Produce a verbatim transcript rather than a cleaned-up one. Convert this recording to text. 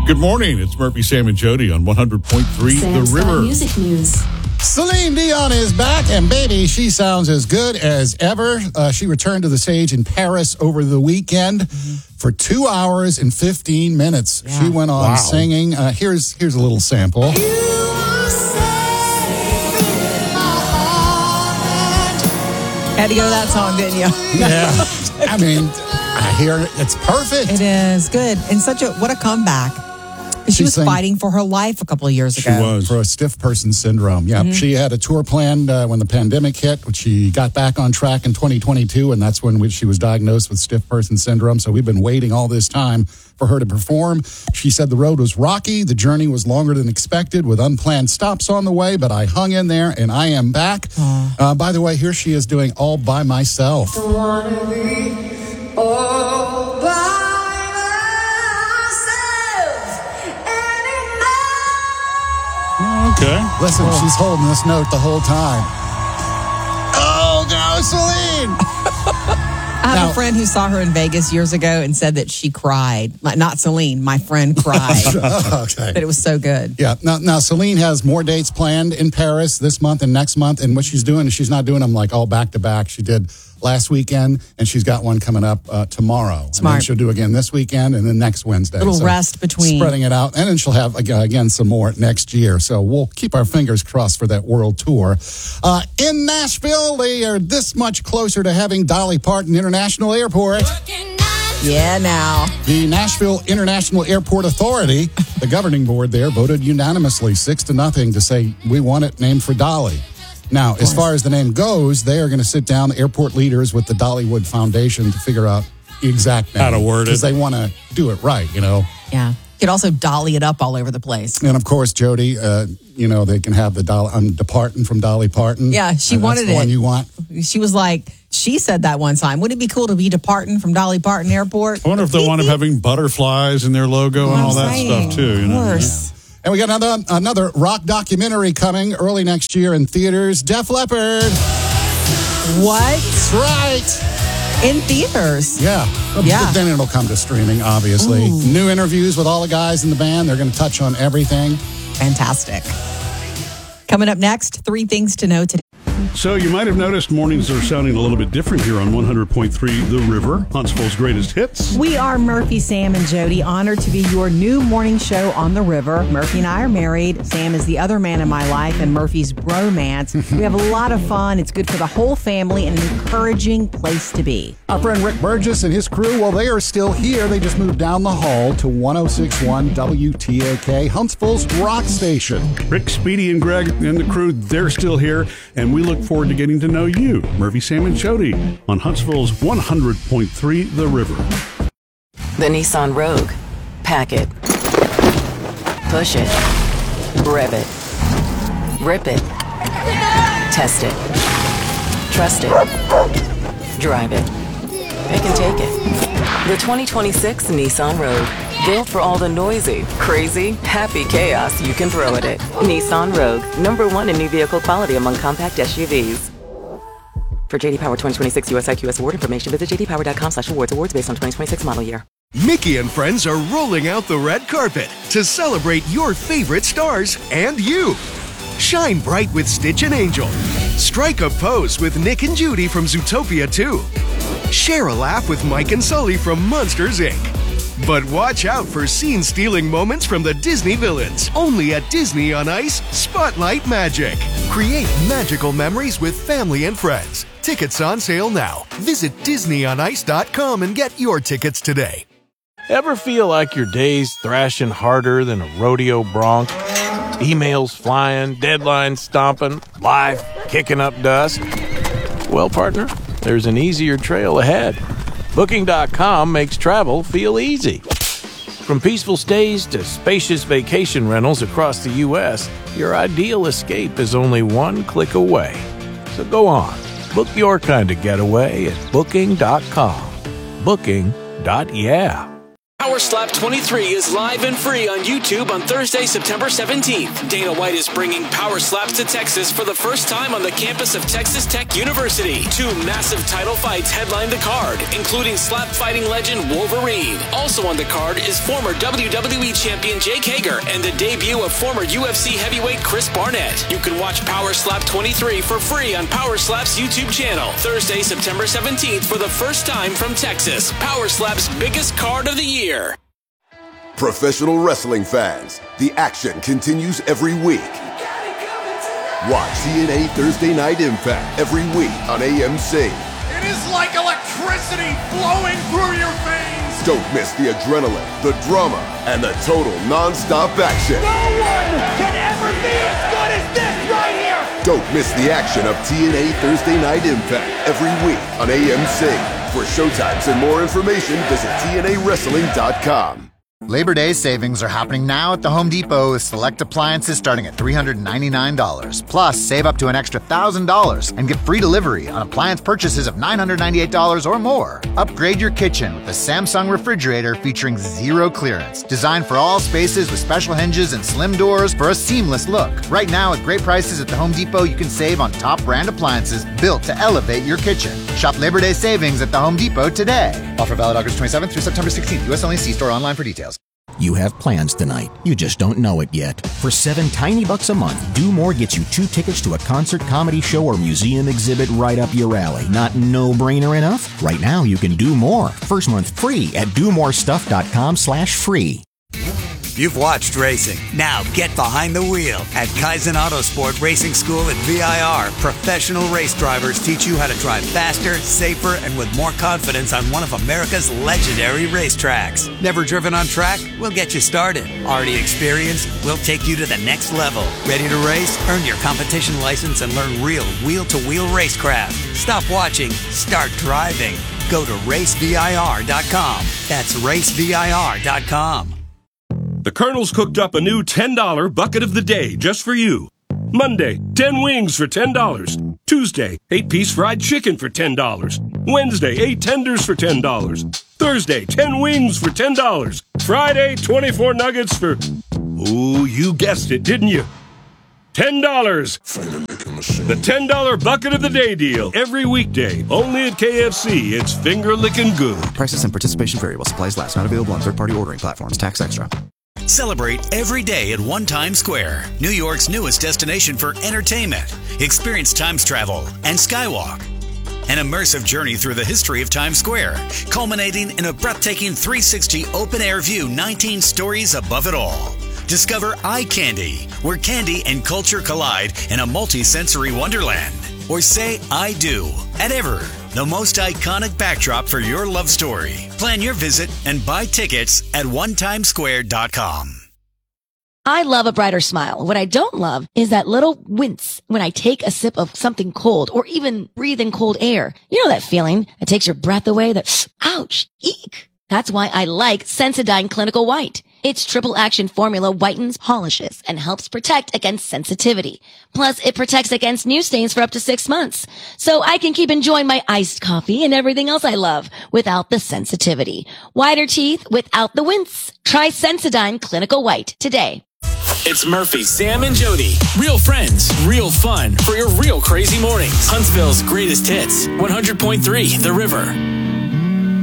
Good morning. It's Murphy, Sam, and Jody on one hundred point three The River. Music News. Celine Dion is back, and baby, she sounds as good as ever. Uh, she returned to the stage in Paris over the weekend mm-hmm. for two hours and fifteen minutes. Yeah. She went on wow. singing. Uh, here's here's a little sample. Had to go to that song, didn't you? Yeah. I mean, I hear it. It's perfect. It is good. And such a, what a comeback. She, she was sang, fighting for her life a couple of years ago. She was. For a stiff person syndrome. Yeah. Mm-hmm. She had a tour planned uh, when the pandemic hit, which she got back on track in twenty twenty-two, and that's when we, she was diagnosed with stiff person syndrome. So we've been waiting all this time for her to perform. She said the road was rocky. The journey was longer than expected with unplanned stops on the way, but I hung in there, and I am back. Uh, by the way, here she is doing All By Myself. I wanna be all by Okay. Listen, oh. she's holding this note the whole time. Oh, no, Celine! I have now, a friend who saw her in Vegas years ago and said that she cried. Not Celine, my friend cried. Okay. That it was so good. Yeah. Now, now, Celine has more dates planned in Paris this month and next month. And what she's doing is she's not doing them like all back to back. She did last weekend, and she's got one coming up uh, tomorrow. Smart. And then she'll do again this weekend and then next Wednesday. A little so rest between. Spreading it out. And then she'll have, again, some more next year. So we'll keep our fingers crossed for that world tour. Uh, in Nashville, they are this much closer to having Dolly Parton International Airport. Yeah, now. The Nashville International Airport Authority, the governing board there, voted unanimously six to nothing to say we want it named for Dolly. Now, as far as the name goes, they are going to sit down, the airport leaders, with the Dollywood Foundation to figure out the exact name. How to word it. Because they want to do it right, you know. Yeah. You could also dolly it up all over the place. And, of course, Jody, uh, you know, they can have the Dolly, I'm departing from Dolly Parton. Yeah, she and wanted that's the it. one you want. She was like, she said that one time. Wouldn't it be cool to be departing from Dolly Parton Airport? I wonder if they want them having butterflies in their logo and all that saying. stuff, too. You know? Of course. Yeah. And we got another another rock documentary coming early next year in theaters. Def Leppard. What? That's right. In theaters. Yeah. Yeah. Then it'll come to streaming, obviously. Ooh. New interviews with all the guys in the band. They're going to touch on everything. Fantastic. Coming up next, three things to know today. So you might have noticed mornings are sounding a little bit different here on one hundred point three The River, Huntsville's greatest hits. We are Murphy, Sam, and Jody, honored to be your new morning show on the river. Murphy and I are married. Sam is the other man in my life, and Murphy's bromance. We have a lot of fun. It's good for the whole family and an encouraging place to be. Our friend Rick Burgess and his crew, well, they are still here. They just moved down the hall to one oh six point one W T A K, Huntsville's rock station. Rick, Speedy, and Greg and the crew, they're still here, and we look forward to getting to know you, Murphy, Sam, and Jody, on Huntsville's one hundred point three The River. The Nissan Rogue. Pack it. Push it. Rev it. Rip it. Test it. Trust it. Drive it. Pick and take it. The twenty twenty-six Nissan Rogue. Built for all the noisy, crazy, happy chaos you can throw at it. Nissan Rogue, number one in new vehicle quality among compact S U Vs. For J D Power twenty twenty-six U S I Q S award information, visit j d power dot com slash awards. Awards based on twenty twenty-six model year. Mickey and friends are rolling out the red carpet to celebrate your favorite stars and you. Shine bright with Stitch and Angel. Strike a pose with Nick and Judy from Zootopia two. Share a laugh with Mike and Sully from Monsters, Incorporated. But watch out for scene-stealing moments from the Disney villains. Only at Disney on Ice Spotlight Magic. Create magical memories with family and friends. Tickets on sale now. Visit disney on ice dot com and get your tickets today. Ever feel like your day's thrashing harder than a rodeo bronc? Emails flying, deadlines stomping, life kicking up dust? Well, partner, there's an easier trail ahead. Booking dot com makes travel feel easy. From peaceful stays to spacious vacation rentals across the U S, your ideal escape is only one click away. So go on, book your kind of getaway at booking dot com. Booking. Yeah. Our Power Slap twenty-three is live and free on YouTube on Thursday, September seventeenth. Dana White is bringing Power Slaps to Texas for the first time on the campus of Texas Tech University. Two massive title fights headline the card, including slap fighting legend Wolverine. Also on the card is former W W E champion Jake Hager and the debut of former U F C heavyweight Chris Barnett. You can watch Power Slap twenty-three for free on Power Slap's YouTube channel. Thursday, September seventeenth for the first time from Texas. Power Slap's biggest card of the year. Professional wrestling fans, the action continues every week. Watch T N A Thursday Night Impact every week on A M C. It is like electricity flowing through your veins. Don't miss the adrenaline, the drama, and the total non-stop action. No one can ever be as good as this right here. Don't miss the action of T N A Thursday Night Impact every week on A M C. For showtimes and more information, visit T N A wrestling dot com. Labor Day savings are happening now at the Home Depot with select appliances starting at three hundred ninety-nine dollars. Plus, save up to an extra one thousand dollars and get free delivery on appliance purchases of nine hundred ninety-eight dollars or more. Upgrade your kitchen with the Samsung refrigerator featuring zero clearance. Designed for all spaces with special hinges and slim doors for a seamless look. Right now, at great prices at the Home Depot, you can save on top brand appliances built to elevate your kitchen. Shop Labor Day savings at the Home Depot today. Offer valid August twenty-seventh through September sixteenth. U S only. See store online for details. You have plans tonight. You just don't know it yet. For seven tiny bucks a month, Do More gets you two tickets to a concert, comedy show, or museum exhibit right up your alley. Not no-brainer enough? Right now, you can do more. First month free at do more stuff dot com slash free. You've watched racing. Now get behind the wheel. At Kaizen Autosport Racing School at V I R, professional race drivers teach you how to drive faster, safer, and with more confidence on one of America's legendary racetracks. Never driven on track? We'll get you started. Already experienced? We'll take you to the next level. Ready to race? Earn your competition license and learn real wheel-to-wheel racecraft. Stop watching. Start driving. Go to race V I R dot com. That's race V I R dot com. The Colonel's cooked up a new ten dollar bucket of the day just for you. Monday, ten wings for ten dollars. Tuesday, eight piece fried chicken for ten dollars. Wednesday, eight tenders for ten dollars. Thursday, ten wings for ten dollars. Friday, twenty-four nuggets for... Ooh, you guessed it, didn't you? ten dollars. The ten dollar bucket of the day deal. Every weekday, only at K F C. It's finger-licking good. Prices and participation vary while supplies last. Not available on third-party ordering platforms. Tax extra. Celebrate every day at One Times Square, New York's newest destination for entertainment. Experience Times Travel and Skywalk. An immersive journey through the history of Times Square, culminating in a breathtaking three sixty open-air view nineteen stories above it all. Discover Eye Candy, where candy and culture collide in a multi-sensory wonderland. Or say I do at Ever, the most iconic backdrop for your love story. Plan your visit and buy tickets at one times square dot com. I love a brighter smile. What I don't love is that little wince when I take a sip of something cold or even breathe in cold air. You know that feeling that takes your breath away, that ouch, eek. That's why I like Sensodyne Clinical White. Its triple action formula whitens, polishes, and helps protect against sensitivity. Plus, it protects against new stains for up to six months. So I can keep enjoying my iced coffee and everything else I love without the sensitivity. Whiter teeth without the wince. Try Sensodyne Clinical White today. It's Murphy, Sam, and Jody. Real friends, real fun for your real crazy mornings. Huntsville's greatest hits. one hundred point three The River.